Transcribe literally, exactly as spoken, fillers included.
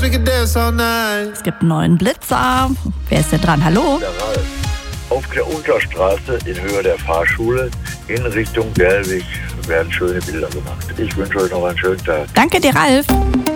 we could dance all night. Es gibt einen neuen Blitzer. Wer ist denn dran? Hallo? Der Ralf. Auf der Unterstraße in Höhe der Fahrschule in Richtung Delwig werden schöne Bilder gemacht. Ich wünsche euch noch einen schönen Tag. Danke dir, Ralf.